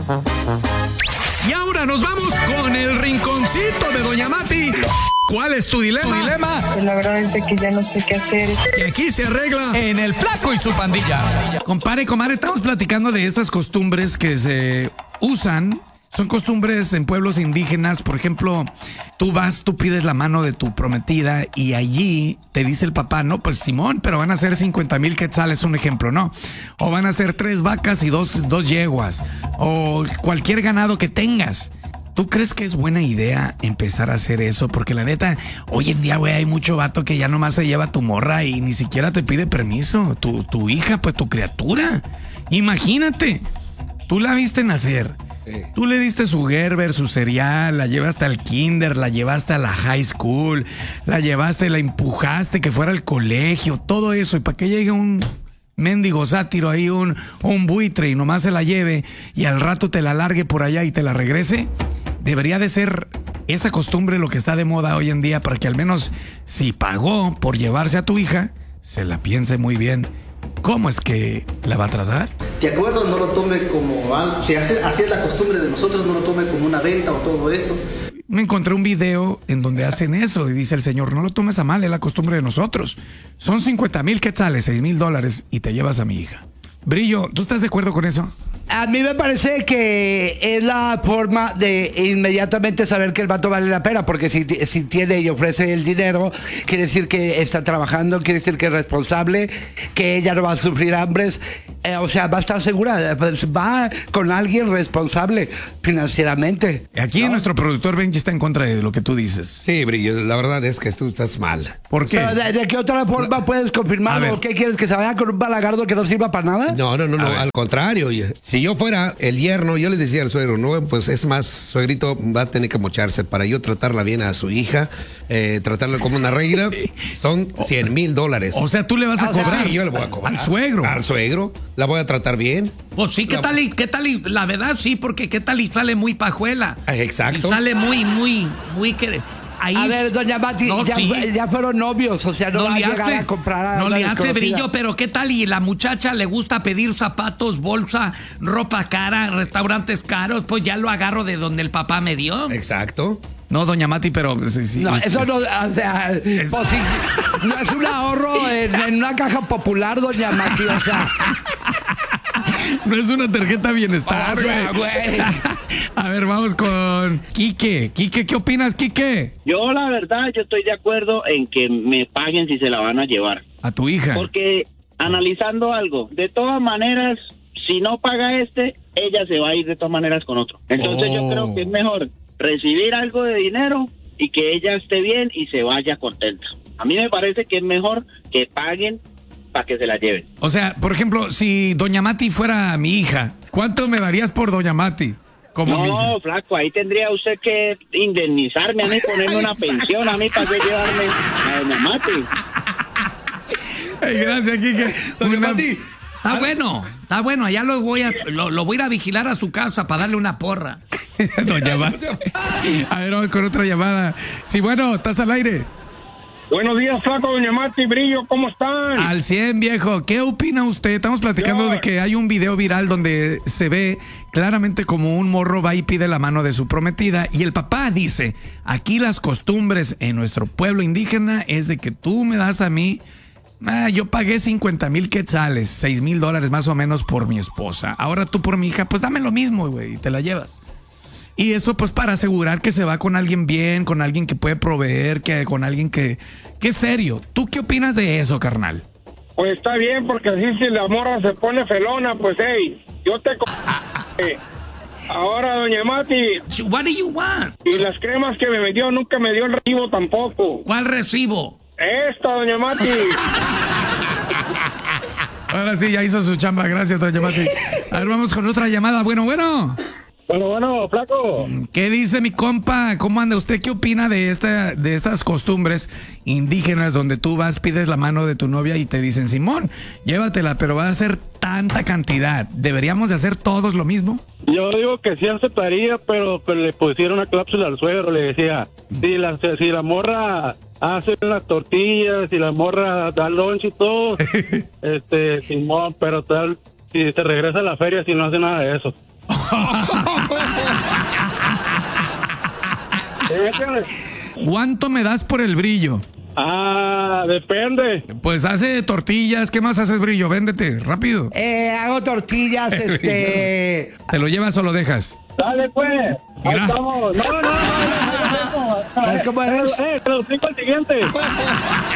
Y ahora nos vamos con el rinconcito de Doña Mati. ¿Cuál es tu dilema? Pues la verdad es de que ya no sé qué hacer. Que aquí se arregla en El Flaco y su pandilla. Compadre, estamos platicando de estas costumbres que se usan. Son costumbres en pueblos indígenas. Por ejemplo, tú pides la mano de tu prometida y allí te dice el papá, no, pues Simón, pero van a ser 50,000 quetzales, un ejemplo, ¿no? O van a ser 3 vacas y dos yeguas. O cualquier ganado que tengas. ¿Tú crees que es buena idea empezar a hacer eso? Porque la neta, hoy en día, güey, hay mucho vato que ya nomás se lleva a tu morra y ni siquiera te pide permiso. Tu hija, pues tu criatura. Imagínate, tú la viste nacer. Sí. Tú le diste su Gerber, su cereal, la llevaste al kinder, la llevaste a la high school, la empujaste que fuera al colegio, todo eso. Y para que llegue un mendigo sátiro ahí, un buitre y nomás se la lleve y al rato te la largue por allá y te la regrese. Debería de ser esa costumbre lo que está de moda hoy en día para que al menos si pagó por llevarse a tu hija, se la piense muy bien. ¿Cómo es que la va a tratar? De acuerdo, no lo tome como algo, si así es la costumbre de nosotros, no lo tome como una venta o todo eso. Me encontré un video en donde hacen eso y dice el señor, no lo tomes a mal, es la costumbre de nosotros. Son 50,000 quetzales, $6,000 y te llevas a mi hija. Brillo, ¿tú estás de acuerdo con eso? A mí me parece que es la forma de inmediatamente saber que el vato vale la pena, porque si tiene y ofrece el dinero, quiere decir que está trabajando, quiere decir que es responsable, que ella no va a sufrir hambres, o sea, va a estar segura, pues va con alguien responsable financieramente. Aquí ¿no? Nuestro productor Benji está en contra de lo que tú dices. Sí, Brillo, la verdad es que tú estás mal. ¿Por qué? Pero ¿de qué otra forma puedes confirmarlo? ¿Qué quieres, que se vaya con un balagardo que no sirva para nada? No, al contrario. Si yo fuera el yerno, yo le decía al suegro, no, pues es más, suegrito va a tener que mocharse para yo tratarla bien a su hija, tratarla como una reina, son $100,000. O sea, tú le vas a cobrar. Sí, yo le voy a cobrar. Al suegro. Al suegro, la voy a tratar bien. Pues sí, ¿qué tal? La verdad sí, porque ¿qué tal y sale muy pajuela? Exacto. Y sale muy que... Ahí, a ver, doña Mati, no, ya fueron novios, o sea, no va a llegar a comprar. No le hace Brillo, pero ¿qué tal? Y la muchacha le gusta pedir zapatos, bolsa, ropa cara, restaurantes caros, pues ya lo agarro de donde el papá me dio. Exacto. No, doña Mati, pero... Sí, no, eso no, o sea, pues, sí, no es un ahorro en una caja popular, doña Mati, o sea... No es una tarjeta bienestar, güey. A ver, vamos con Quique. Quique, ¿qué opinas, Quique? Yo, la verdad, yo estoy de acuerdo en que me paguen si se la van a llevar. A tu hija. Porque, analizando algo, de todas maneras, si no paga ella se va a ir de todas maneras con otro. Entonces yo creo que es mejor recibir algo de dinero y que ella esté bien y se vaya contenta. A mí me parece que es mejor que paguen para que se la lleven. O sea, por ejemplo, si doña Mati fuera mi hija, ¿cuánto me darías por doña Mati? No, flaco, ahí tendría usted que indemnizarme a mí, ponerme una pensión a mí para yo llevarme a doña Mati. Ay, gracias, Quique. Doña Mati. Está bueno, allá lo voy a ir a vigilar a su casa para darle una porra. Doña Mati. A ver, vamos con otra llamada. Sí, bueno, ¿estás al aire? Buenos días, flaco, doña Mati, Brillo, ¿cómo están? Al 100, viejo. ¿Qué opina usted? Estamos platicando de que hay un video viral donde se ve claramente como un morro va y pide la mano de su prometida y el papá dice, aquí las costumbres en nuestro pueblo indígena es de que tú me das a mí, yo pagué 50,000 quetzales, $6,000 más o menos por mi esposa. Ahora tú por mi hija, pues dame lo mismo, güey, y te la llevas. Y eso pues para asegurar que se va con alguien bien, con alguien que puede proveer, con alguien que es serio. ¿Tú qué opinas de eso, carnal? Pues está bien, porque así si la morra se pone felona, pues hey, yo te... Ahora, doña Mati... What do you want? Y las cremas que me vendió nunca me dio el recibo tampoco. ¿Cuál recibo? Esta, doña Mati. Ahora sí, ya hizo su chamba. Gracias, doña Mati. A ver, vamos con otra llamada. Bueno. Bueno, flaco. ¿Qué dice mi compa? ¿Cómo anda usted? ¿Qué opina de estas costumbres indígenas donde tú vas, pides la mano de tu novia y te dicen, Simón, llévatela, pero va a ser tanta cantidad? ¿Deberíamos de hacer todos lo mismo? Yo digo que sí aceptaría, pero le pusieron una cláusula al suegro, le decía, si la morra hace las tortillas, si la morra da lunch y todo, Simón, pero tal, si te regresa a la feria si no hace nada de eso. ¿Cuánto me das por el brillo? Depende. Pues hace tortillas. ¿Qué más haces, brillo? Véndete, rápido. Hago tortillas, ¿Te lo llevas o lo dejas? Dale, pues. Ahí Mira. estamos. No. ¿Sabes cómo eres? Te lo explico al siguiente.